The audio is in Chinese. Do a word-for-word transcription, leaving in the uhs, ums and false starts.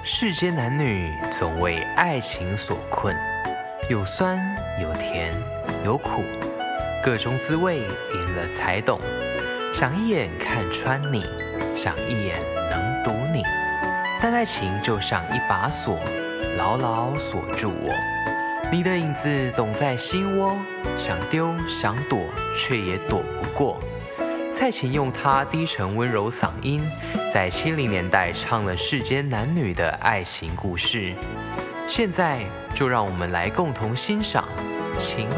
世间男女总为爱情所困，有酸有甜有苦，各种滋味赢了才懂。想一眼看穿你，想一眼能读你，但爱情就像一把锁，牢牢锁住我。你的影子总在心窝，想丢想躲，却也躲不过。蔡琴用她低沉温柔嗓音，在七零年代唱了世间男女的爱情故事。现在就让我们来共同欣赏情